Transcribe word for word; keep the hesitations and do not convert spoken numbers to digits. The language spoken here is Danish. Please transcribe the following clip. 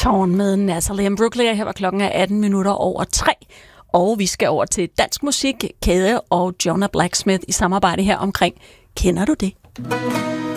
Torn med Natalie Imbruglia. Her var klokken er atten minutter over tre. Og vi skal over til dansk musik. Kæde og Jonah Blacksmith i samarbejde her omkring Kender du det?